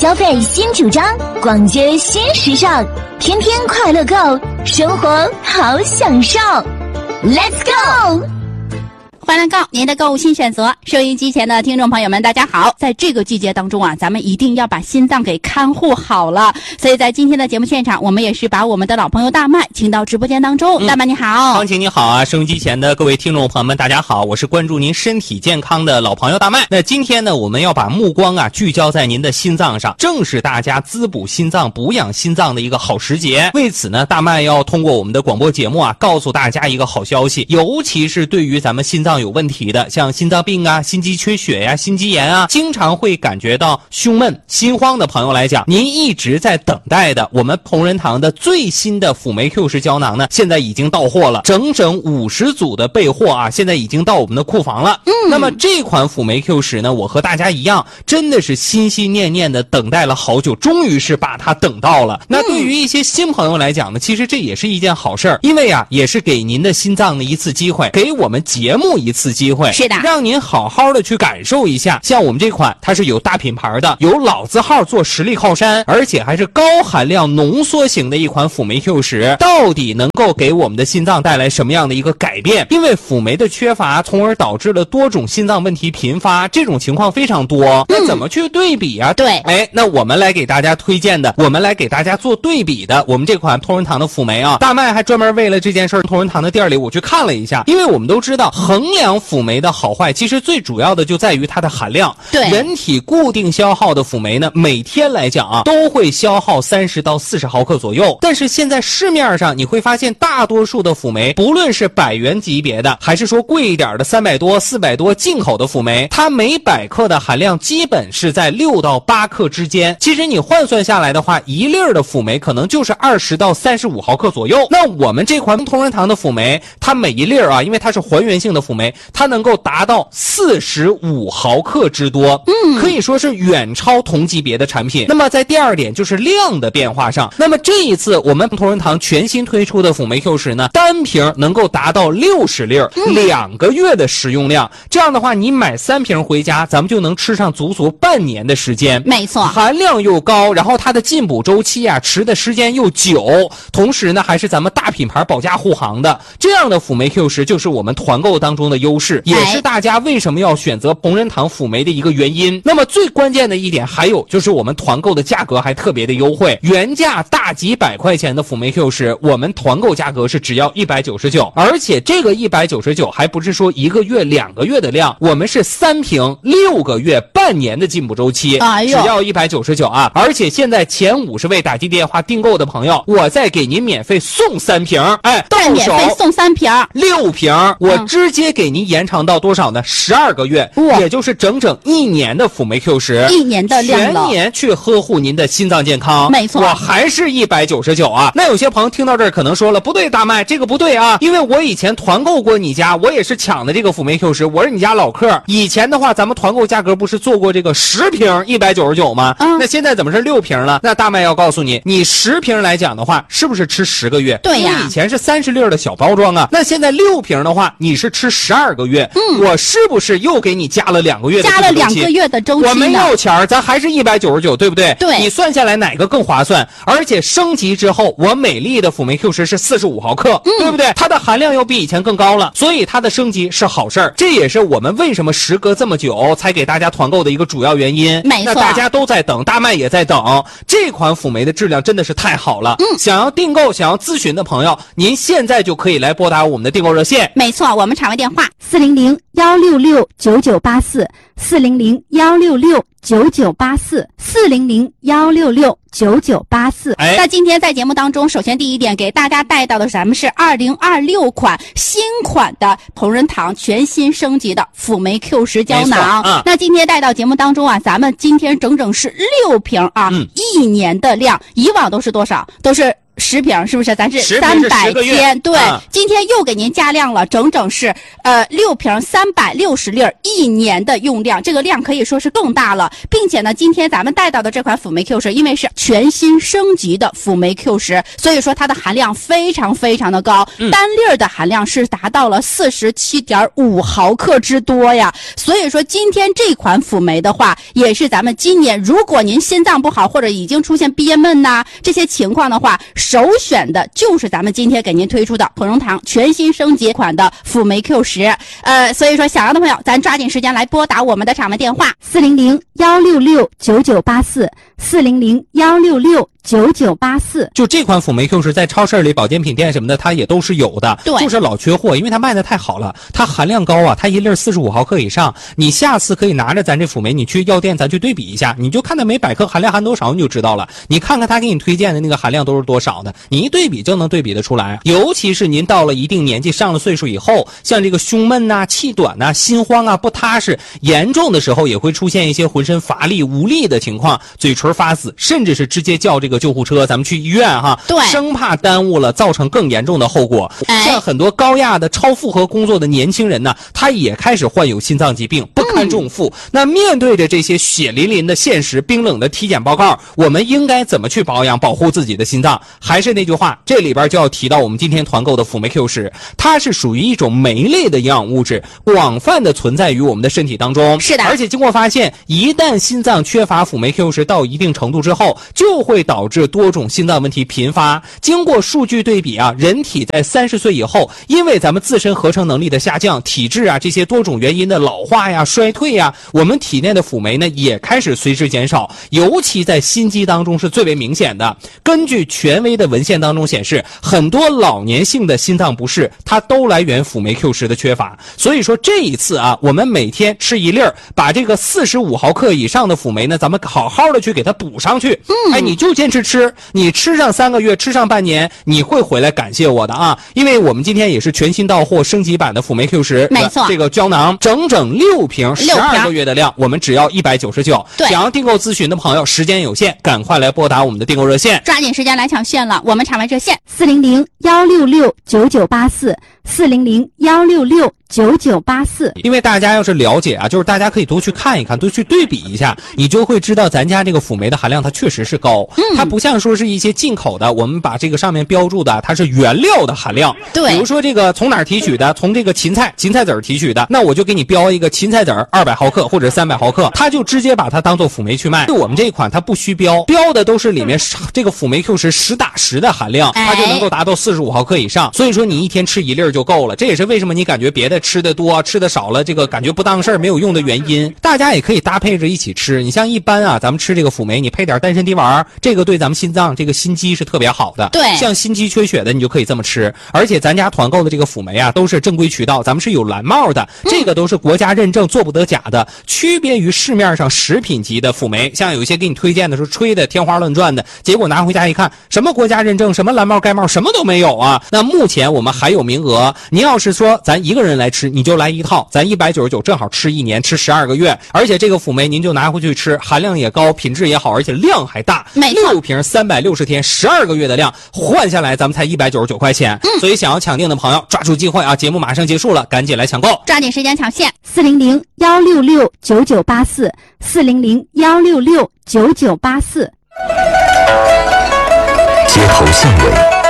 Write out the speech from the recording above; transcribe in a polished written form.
消费新主张，逛街新时尚，天天快乐购，生活好享受。Let's go！ 欢乐购，您的购物新选择。收音机前的听众朋友们，大家好！在这个季节当中啊，咱们一定要把心脏给看护好了。所以在今天的节目现场，我们也是把我们的老朋友大麦请到直播间当中。大麦你好， 芳姐你好啊！收音机前的各位听众朋友们，大家好，我是关注您身体健康的老朋友大麦。那今天呢，我们要把目光啊聚焦在您的心脏上，正是大家滋补心脏、补养心脏的一个好时节。为此呢，大麦要通过我们的广播节目啊，告诉大家一个好消息，尤其是对于咱们心脏有问题的，像心脏病啊、心肌缺血呀、心肌炎啊，经常会感觉到胸闷、心慌的朋友来讲，您一直在等待的我们同仁堂的最新的辅酶 Q 十胶囊呢，现在已经到货了，整整50组的备货啊，现在已经到我们的库房了。那么这款辅酶 Q 十呢，我和大家一样，真的是心心念念的等待了好久，终于是把它等到了。那对于一些新朋友来讲呢，其实这也是一件好事儿，因为啊，也是给您的心脏的一次机会，给我们节目一次机会， 是的， 让您好好的去感受一下。像我们这款，它是有大品牌的，有老字号做实力靠山，而且还是高含量浓缩型的一款辅酶 Q 十，到底能够给我们的心脏带来什么样的一个改变？因为辅酶的缺乏，从而导致了多种心脏问题频发，这种情况非常多。那怎么去对比啊？ 对， 那我们来给大家推荐的，我们来给大家做对比的，我们这款同仁堂的辅酶啊，大麦还专门为了这件事儿，同仁堂的店里我去看了一下，因为我们都知道衡量辅酶的好坏，其实最主要的就在于它的含量。 对， 人体固定消耗的辅酶呢，每天来讲啊，都会消耗30到40毫克左右。但是现在市面上你会发现，大多数的辅酶，不论是100元级别的，还是说贵一点的300多、400多进口的辅酶，它每100克的含量基本是在6到8克之间。其实你换算下来的话，一粒的辅酶可能就是20到35毫克左右。那我们这款同仁堂的辅酶，它每一粒啊，因为它是还原性的辅酶，它能够达到45毫克之多，可以说是远超同级别的产品。那么在第二点就是量的变化上，那么这一次我们同仁堂全新推出的辅酶 Q 十呢，单瓶能够达到60粒，2个月的食用量。这样的话，你买3瓶回家，咱们就能吃上足足半年的时间。 没错， 含量又高，然后它的进补周期啊，持的时间又久，同时呢，还是咱们大品牌保驾护航的。这样的辅酶 Q 十就是我们团购当中的优势，也是大家为什么要选择同仁堂辅酶的一个原因。那么最关键的一点还有就是我们团购的价格还特别的优惠，原价大几百块钱的辅酶 Q 十，我们团购价格是只要199，而且这个199还不是说1个月、2个月的量，我们是3瓶6个月、半年的进补周期，只要199啊！而且现在前50位打进电话订购的朋友，我再给您免费送3瓶，到手免费送3瓶 ，6瓶，我直接给您延长到多少呢？12个月，也就是整整1年的辅酶 Q 十 ，1年的量了， 全年去呵护您的心脏健康。 没错， 我还是199啊！那有些朋友听到这儿可能说了，不对，大麦这个不对啊，因为我以前团购过你家，我也是抢的这个辅酶 Q 十，我是你家老客。以前的话，咱们团购价格不是做过这个10瓶199吗？那现在怎么是6瓶了？那大麦要告诉你，你10瓶来讲的话，是不是吃10个月？ 对呀， 因为以前是30粒的小包装啊，那现在6瓶的话，你是吃12个月。我是不是又给你加了2个月的周期？ 加了2个月的周期呢？ 我没要钱，咱还是199，对不对？ 对， 你算下来哪个更划算？而且升级之后，我每粒的辅酶 Q 十是45毫克，对不对？它的含量又比以前更高了，所以它的升级是好事儿。这也是我们为什么时隔这么久才给大家团购的一个主要原因。 没错， 那大家都在等，大麦也在等。这款辅酶的质量真的是太好了。想要订购、想要咨询的朋友，您现在就可以来拨打我们的订购热线。 没错，我们场外电话400-166-9984，400-166-9984，400-166-9984。那今天在节目当中，首先第一点给大家带到的咱们是2026款新款的同仁堂全新升级的辅酶 Q 十胶囊。那今天带到节目当中啊，咱们今天整整是6瓶啊，1年的量。以往都是多少？都是 10瓶是不是？咱是 10瓶 300天，对、今天又给您加量了，整整是6瓶360粒，1年的用量，这个量可以说是更大了，并且呢，今天咱们带到的这款辅酶 Q10，因为是全新升级的辅酶 Q10，所以说它的含量非常非常的高，单粒的含量是达到了47.5毫克之多呀，所以说今天这款辅酶的话，也是咱们今年如果您心脏不好或者已经出现憋闷呐这些情况的话，首选的就是咱们今天给您推出的普荣堂全新升级款的辅酶 Q10。所以说想要的朋友，咱抓紧时间来拨打我们的场门电话 400-166-9984，400-166-9984。 就这款辅酶 Q10在超市里、保健品店什么的，它也都是有的， 对， 就是老缺货，因为它卖的太好了，它含量高啊，它1粒45毫克以上。你下次可以拿着咱这辅酶，你去药店咱去对比一下，你就看它每百克含量含多少，你就知道了。你看看它给你推荐的那个含量都是多少的，你一对比就能对比得出来。尤其是您到了一定年纪、上了岁数以后，像这个胸闷呐、气短呐、心慌啊、不踏实，严重的时候也会出现一些浑身乏力、无力的情况，嘴唇发紫，甚至是直接叫这个救护车，咱们去医院哈， 对， 生怕耽误了，造成更严重的后果。像很多高压的、超负荷工作的年轻人呢，他也开始患有心脏疾病，不堪重负。那面对着这些血淋淋的现实、冰冷的体检报告，我们应该怎么去保养、保护自己的心脏？还是那句话，这里边就要提到我们今天团购的辅酶 Q10，它是属于一种酶类的营养物质，广泛的存在于我们的身体当中。 是的， 而且经过发现，一旦心脏缺乏辅酶 Q10到一定程度之后，就会导致多种心脏问题频发。经过数据对比啊，人体在30岁以后，因为咱们自身合成能力的下降、体质啊这些多种原因的老化呀、衰退呀，我们体内的辅酶呢也开始随之减少，尤其在心肌当中是最为明显的。根据权威的文献当中显示，很多老年性的心脏不适，它都来源辅酶 Q10的缺乏。所以说这一次啊，我们每天吃1粒，把这个45毫克以上的辅酶呢，咱们好好的去给它补上去。你就坚持吃，你吃上3个月，吃上半年，你会回来感谢我的啊！因为我们今天也是全新到货升级版的辅酶 Q10， 没错， 这个胶囊整整6瓶，12个月的量，我们只要199。 对， 想要订购咨询的朋友，时间有限，赶快来拨打我们的订购热线， 抓紧时间来抢券了。我们场外热线 400-166-9984，400-166-9984。 因为大家要是了解啊，就是大家可以多去看一看，多去对比一下，你就会知道咱家这个辅酶的含量它确实是高，它不像说是一些进口的，我们把这个上面标注的它是原料的含量。 对， 比如说这个从哪儿提取的，从这个芹菜籽儿提取的，那我就给你标一个芹菜籽儿200毫克或者300毫克，它就直接把它当做辅酶去卖。我们这一款它不需标，标的都是里面这个辅酶 Q10实打实的含量，它就能够达到45毫克以上。所以说你一天吃1粒就够了，这也是为什么你感觉别的吃的多、吃的少了，这个感觉不当事儿、没有用的原因。大家也可以搭配着一起吃。你像一般啊，咱们吃这个辅酶，你配点丹参滴丸，这个对咱们心脏这个心肌是特别好的。 对， 像心肌缺血的，你就可以这么吃。而且咱家团购的这个辅酶啊，都是正规渠道，咱们是有蓝帽的，这个都是国家认证，做不得假的，区别于市面上食品级的辅酶。像有一些给你推荐的时候吹的天花乱转的，结果拿回家一看，什么国家认证，什么蓝帽盖帽，什么都没有啊。那目前我们还有名额，您要是说咱一个人来吃，你就来一套，咱199正好吃1年，吃12个月。而且这个辅酶您就拿回去吃，含量也高，品质也好，而且量还大。 没错 ，6瓶360天，12个月的量，换下来咱们才199块钱。所以想要抢订的朋友，抓住机会啊！节目马上结束了，赶紧来抢购， 抓紧时间抢线 ，400-166-9984，400-166-9984。 街头巷尾，